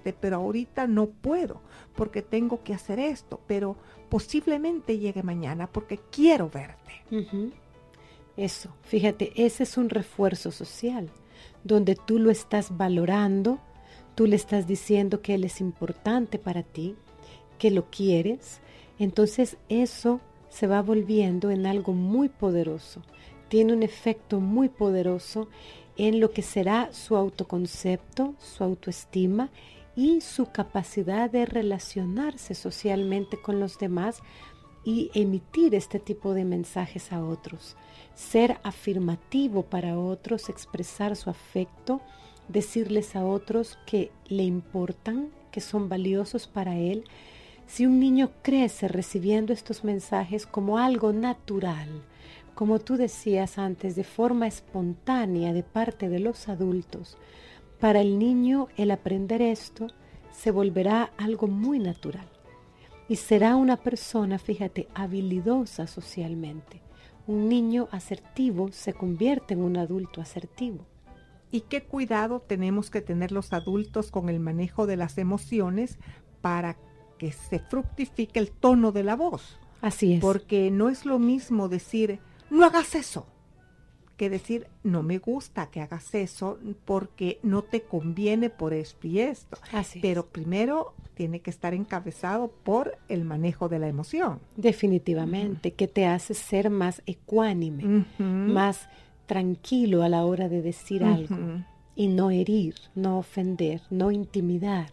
verte, pero ahorita no puedo porque tengo que hacer esto, pero posiblemente llegue mañana porque quiero verte. Uh-huh. Eso, fíjate, ese es un refuerzo social, donde tú lo estás valorando, tú le estás diciendo que él es importante para ti, que lo quieres, entonces eso se va volviendo en algo muy poderoso, tiene un efecto muy poderoso en lo que será su autoconcepto, su autoestima y su capacidad de relacionarse socialmente con los demás y emitir este tipo de mensajes a otros. Ser afirmativo para otros, expresar su afecto, decirles a otros que le importan, que son valiosos para él. Si un niño crece recibiendo estos mensajes como algo natural, como tú decías antes, de forma espontánea de parte de los adultos, para el niño el aprender esto se volverá algo muy natural y será una persona, fíjate, habilidosa socialmente. Un niño asertivo se convierte en un adulto asertivo. ¿Y qué cuidado tenemos que tener los adultos con el manejo de las emociones para que se fructifique el tono de la voz? Así es. Porque no es lo mismo decir, no hagas eso, que decir, no me gusta que hagas eso porque no te conviene por esto y esto. Así es. Pero primero tiene que estar encabezado por el manejo de la emoción. Definitivamente, que te hace ser más ecuánime, más tranquilo a la hora de decir algo y no herir, no ofender, no intimidar.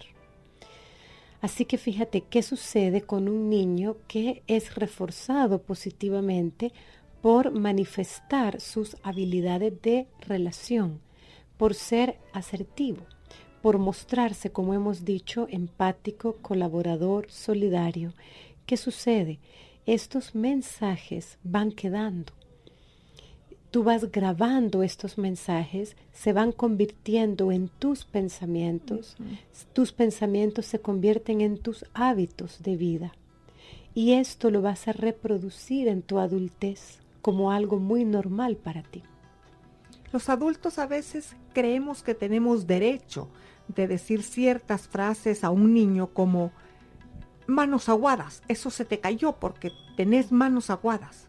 Así que fíjate qué sucede con un niño que es reforzado positivamente por manifestar sus habilidades de relación, por ser asertivo, por mostrarse, como hemos dicho, empático, colaborador, solidario. ¿Qué sucede? Estos mensajes van quedando. Tú vas grabando estos mensajes, se van convirtiendo en tus pensamientos. Tus pensamientos se convierten en tus hábitos de vida. Y esto lo vas a reproducir en tu adultez como algo muy normal para ti. Los adultos a veces creemos que tenemos derecho de decir ciertas frases a un niño como manos aguadas, eso se te cayó porque tenés manos aguadas.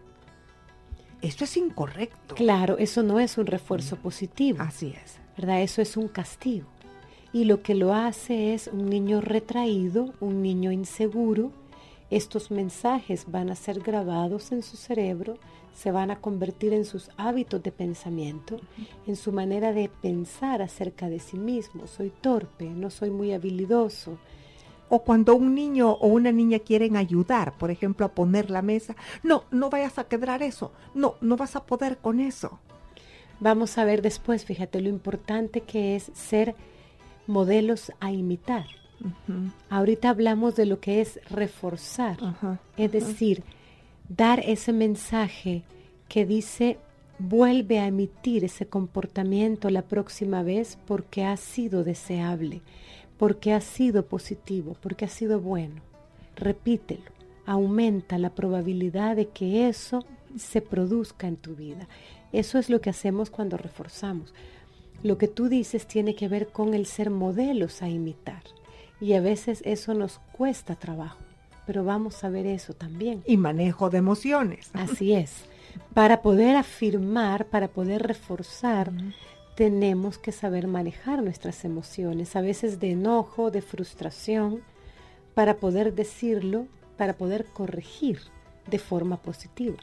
Esto es incorrecto. Claro, eso no es un refuerzo positivo. Así es. ¿Verdad? Eso es un castigo. Y lo que lo hace es un niño retraído, un niño inseguro. Estos mensajes van a ser grabados en su cerebro, se van a convertir en sus hábitos de pensamiento, en su manera de pensar acerca de sí mismo. Soy torpe, no soy muy habilidoso. O cuando un niño o una niña quieren ayudar, por ejemplo, a poner la mesa, no vayas a quebrar eso, no vas a poder con eso. Vamos a ver después, fíjate lo importante que es ser modelos a imitar. Ahorita hablamos de lo que es reforzar, es decir, dar ese mensaje que dice, vuelve a emitir ese comportamiento la próxima vez porque ha sido deseable, porque ha sido positivo, porque ha sido bueno. Repítelo, aumenta la probabilidad de que eso se produzca en tu vida. Eso es lo que hacemos cuando reforzamos. Lo que tú dices tiene que ver con el ser modelos a imitar. Y a veces eso nos cuesta trabajo, pero vamos a ver eso también. Y manejo de emociones. Así es. Para poder afirmar, para poder reforzar, tenemos que saber manejar nuestras emociones, a veces de enojo, de frustración, para poder decirlo, para poder corregir de forma positiva.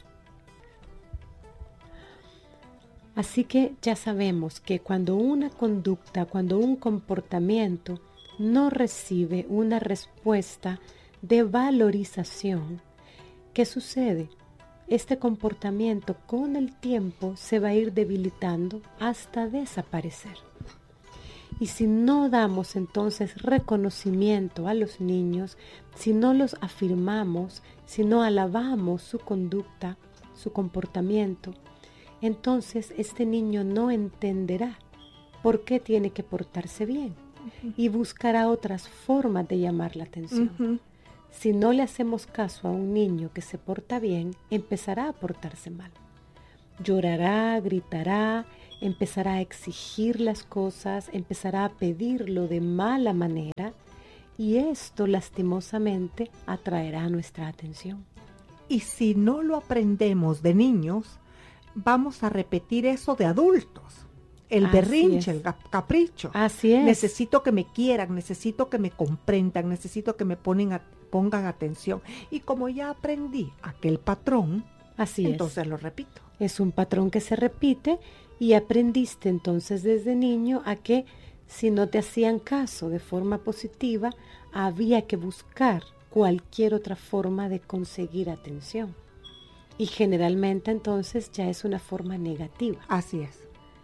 Así que ya sabemos que cuando una conducta, cuando un comportamiento no recibe una respuesta de valorización, ¿qué sucede? Este comportamiento con el tiempo se va a ir debilitando hasta desaparecer. Y si no damos entonces reconocimiento a los niños, si no los afirmamos, si no alabamos su conducta, su comportamiento, entonces este niño no entenderá por qué tiene que portarse bien y buscará otras formas de llamar la atención. Si no le hacemos caso a un niño que se porta bien, empezará a portarse mal. Llorará, gritará, empezará a exigir las cosas, empezará a pedirlo de mala manera y esto lastimosamente atraerá nuestra atención. Y si no lo aprendemos de niños, vamos a repetir eso de adultos. El berrinche, el capricho. Así es. Necesito que me quieran, necesito que me comprendan, necesito que me pongan atención. Y como ya aprendí aquel patrón, entonces lo repito. Es un patrón que se repite y aprendiste entonces desde niño a que si no te hacían caso de forma positiva, había que buscar cualquier otra forma de conseguir atención. Y generalmente entonces ya es una forma negativa. Así es.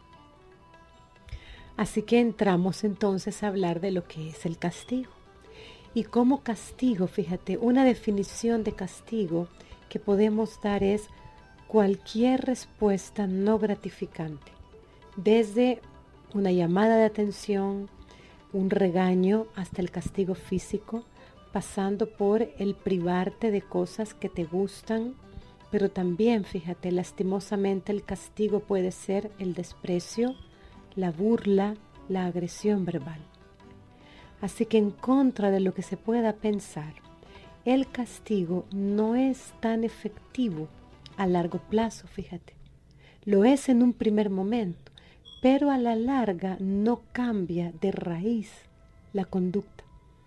Así que entramos entonces a hablar de lo que es el castigo. Y como castigo, fíjate, una definición de castigo que podemos dar es cualquier respuesta no gratificante, desde una llamada de atención, un regaño, hasta el castigo físico, pasando por el privarte de cosas que te gustan, pero también, fíjate, lastimosamente el castigo puede ser el desprecio, la burla, la agresión verbal. Así que en contra de lo que se pueda pensar, el castigo no es tan efectivo a largo plazo, fíjate. Lo es en un primer momento, pero a la larga no cambia de raíz la conducta.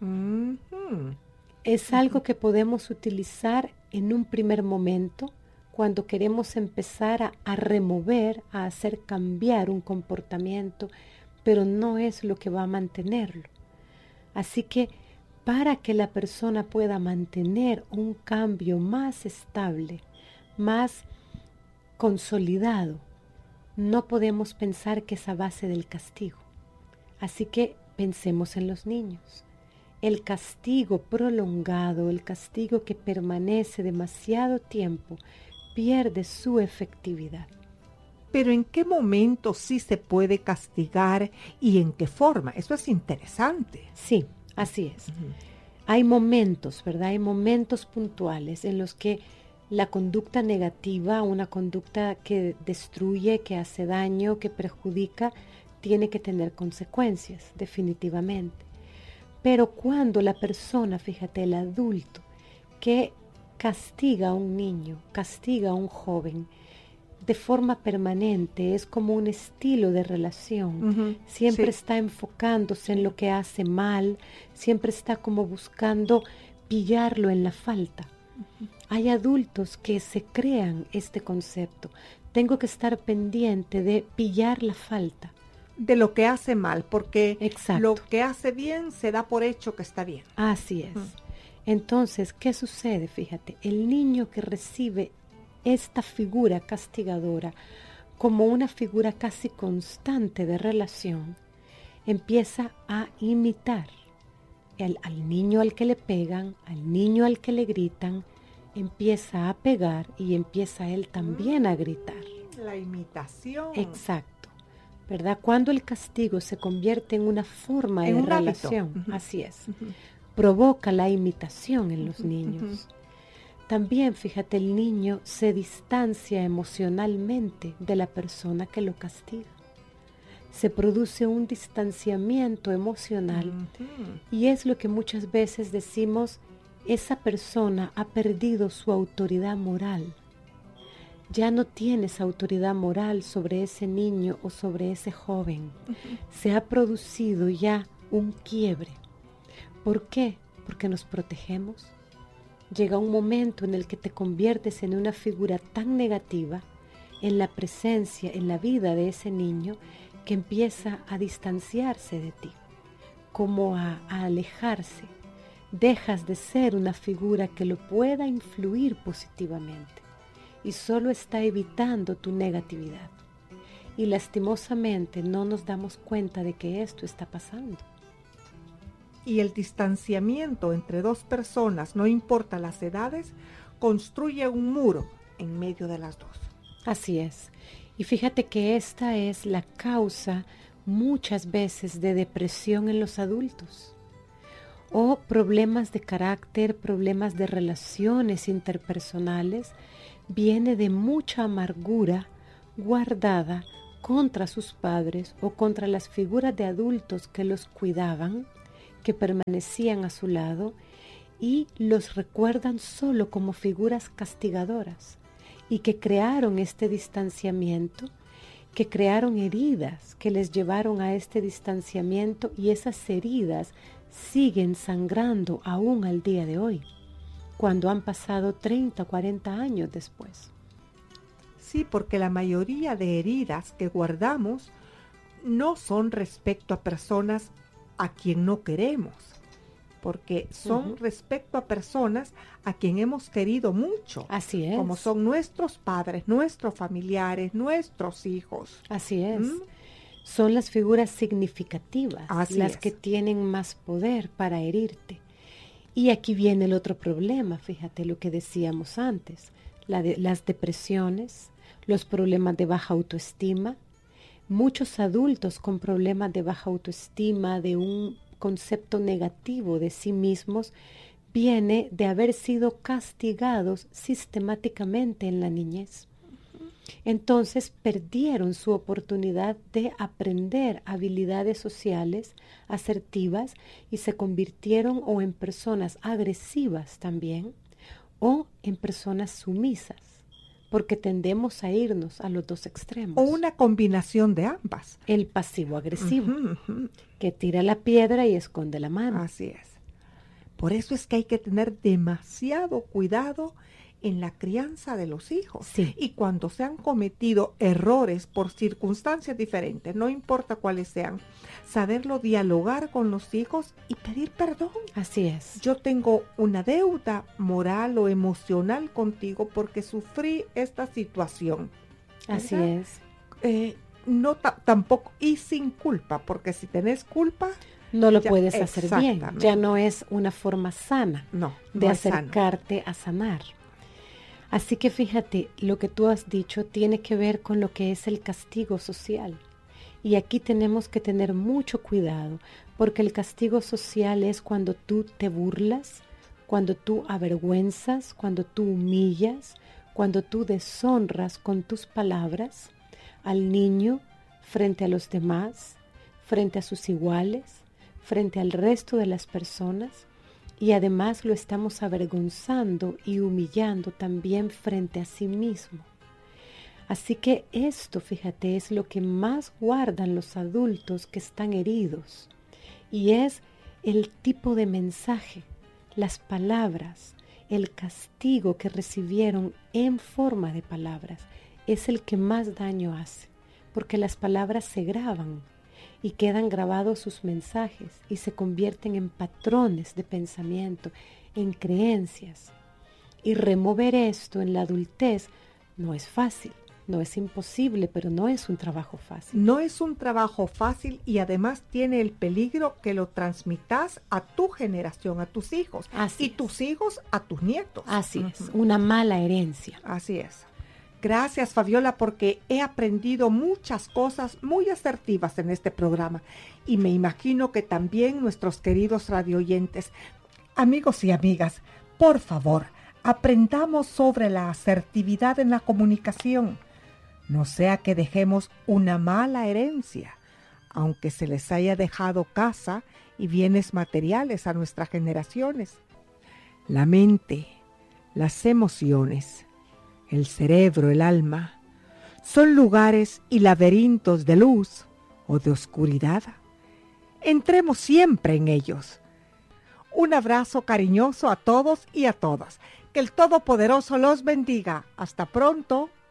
Es algo que podemos utilizar en un primer momento cuando queremos empezar a remover, a hacer cambiar un comportamiento, pero no es lo que va a mantenerlo. Así que para que la persona pueda mantener un cambio más estable, más consolidado, no podemos pensar que es a base del castigo. Así que pensemos en los niños. El castigo prolongado, el castigo que permanece demasiado tiempo, pierde su efectividad. Pero ¿en qué momento sí se puede castigar y en qué forma? Eso es interesante. Sí, así es. Hay momentos, ¿verdad? Hay momentos puntuales en los que la conducta negativa, una conducta que destruye, que hace daño, que perjudica, tiene que tener consecuencias, definitivamente. Pero cuando la persona, fíjate, el adulto, que castiga a un niño, castiga a un joven, de forma permanente, es como un estilo de relación, siempre está enfocándose en lo que hace mal, siempre está como buscando pillarlo en la falta. Hay adultos que se crean este concepto, tengo que estar pendiente de pillar la falta. De lo que hace mal, porque Exacto. Lo que hace bien se da por hecho que está bien. Así es. Entonces, ¿qué sucede? Fíjate, el niño que recibe esta figura castigadora como una figura casi constante de relación, empieza a imitar al niño al que le pegan, al niño al que le gritan, empieza a pegar y empieza él también a gritar. La imitación. Exacto. ¿Verdad? Cuando el castigo se convierte en una forma de relación, así es, provoca la imitación en los niños. También, fíjate, el niño se distancia emocionalmente de la persona que lo castiga. Se produce un distanciamiento emocional y es lo que muchas veces decimos, esa persona ha perdido su autoridad moral. Ya no tienes autoridad moral sobre ese niño o sobre ese joven. Se ha producido ya un quiebre. ¿Por qué? Porque nos protegemos. Llega un momento en el que te conviertes en una figura tan negativa en la presencia, en la vida de ese niño, que empieza a distanciarse de ti, como a alejarse. Dejas de ser una figura que lo pueda influir positivamente. Y solo está evitando tu negatividad. Y lastimosamente no nos damos cuenta de que esto está pasando. Y el distanciamiento entre dos personas, no importa las edades, construye un muro en medio de las dos. Así es. Y fíjate que esta es la causa muchas veces de depresión en los adultos. O problemas de carácter, problemas de relaciones interpersonales, viene de mucha amargura guardada contra sus padres o contra las figuras de adultos que los cuidaban, que permanecían a su lado y los recuerdan solo como figuras castigadoras y que crearon este distanciamiento, que crearon heridas que les llevaron a este distanciamiento y esas heridas siguen sangrando aún al día de hoy, cuando han pasado 30 o 40 años después. Sí, porque la mayoría de heridas que guardamos no son respecto a personas a quien no queremos, porque son respecto a personas a quien hemos querido mucho. Así es. Como son nuestros padres, nuestros familiares, nuestros hijos. Así es. Son las figuras significativas, las que tienen más poder para herirte. Y aquí viene el otro problema, fíjate lo que decíamos antes, las depresiones, los problemas de baja autoestima. Muchos adultos con problemas de baja autoestima, de un concepto negativo de sí mismos, viene de haber sido castigados sistemáticamente en la niñez. Entonces perdieron su oportunidad de aprender habilidades sociales asertivas y se convirtieron o en personas agresivas también o en personas sumisas, porque tendemos a irnos a los dos extremos. O una combinación de ambas. El pasivo-agresivo, que tira la piedra y esconde la mano. Así es. Por eso es que hay que tener demasiado cuidado en la crianza de los hijos. Sí. Y cuando se han cometido errores por circunstancias diferentes, no importa cuáles sean, saberlo dialogar con los hijos y pedir perdón. Así es. Yo tengo una deuda moral o emocional contigo porque sufrí esta situación. Así ¿verdad? es. No tampoco, y sin culpa, porque si tenés culpa, no lo puedes hacer bien. Ya no es una forma sana de acercarte a sanar. Así que fíjate, lo que tú has dicho tiene que ver con lo que es el castigo social. Y aquí tenemos que tener mucho cuidado, porque el castigo social es cuando tú te burlas, cuando tú avergüenzas, cuando tú humillas, cuando tú deshonras con tus palabras al niño frente a los demás, frente a sus iguales, frente al resto de las personas. Y además lo estamos avergonzando y humillando también frente a sí mismo. Así que esto, fíjate, es lo que más guardan los adultos que están heridos. Y es el tipo de mensaje, las palabras, el castigo que recibieron en forma de palabras. Es el que más daño hace, porque las palabras se graban. Y quedan grabados sus mensajes y se convierten en patrones de pensamiento, en creencias. Y remover esto en la adultez no es fácil, no es imposible, pero no es un trabajo fácil. No es un trabajo fácil y además tiene el peligro que lo transmitas a tu generación, a tus hijos. Así y es. Tus hijos a tus nietos. Así es, una mala herencia. Así es. Gracias, Fabiola, porque he aprendido muchas cosas muy asertivas en este programa y me imagino que también nuestros queridos radioyentes. Amigos y amigas, por favor, aprendamos sobre la asertividad en la comunicación. No sea que dejemos una mala herencia, aunque se les haya dejado casa y bienes materiales a nuestras generaciones. La mente, las emociones, el cerebro, el alma, son lugares y laberintos de luz o de oscuridad. Entremos siempre en ellos. Un abrazo cariñoso a todos y a todas. Que el Todopoderoso los bendiga. Hasta pronto.